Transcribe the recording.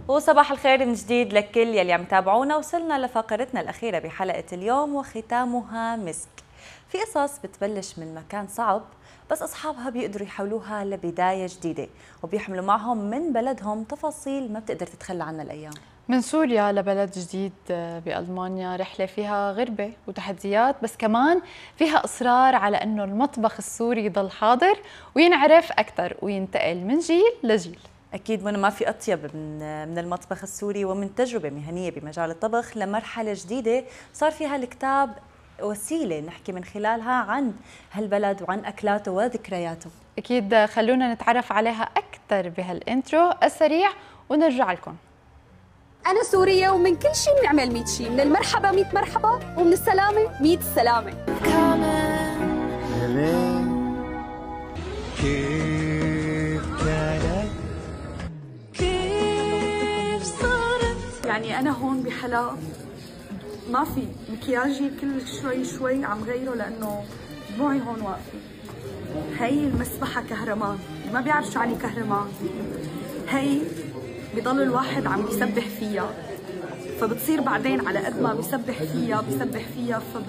وصباح الخير من جديد لكل يلي عم تابعونا. وصلنا لفقرتنا الأخيرة بحلقة اليوم وختامها مسك. في قصص بتبلش من مكان صعب بس أصحابها بيقدروا يحولوها لبداية جديدة، وبيحملوا معهم من بلدهم تفاصيل ما بتقدر تتخلى عنها الأيام. من سوريا لبلد جديد بألمانيا، رحلة فيها غربة وتحديات، بس كمان فيها إصرار على أنه المطبخ السوري يضل حاضر وينعرف أكثر وينتقل من جيل لجيل. أكيد منى، ما في أطيب من المطبخ السوري ومن تجربة مهنية بمجال الطبخ لمرحلة جديدة صار فيها الكتاب وسيلة نحكي من خلالها عن هالبلد وعن أكلاته وذكرياته. أكيد خلونا نتعرف عليها أكثر بهالإنترو السريع ونرجع لكم. أنا سورية ومن كل شيء بنعمل 100 شيء، من المرحبا 100 مرحبا ومن السلامة 100 سلامة. كيف صارت؟ يعني أنا هون بحلا ما في مكياجي كل شوي شوي عم غيره لأنه دموعي هون واقفة. هي المسبحة كهرمان، ما بيعرف شو يعني كهرمان. هي بضل الواحد عم يسبح فيها، فبتصير بعدين على قد ما بيسبح فيها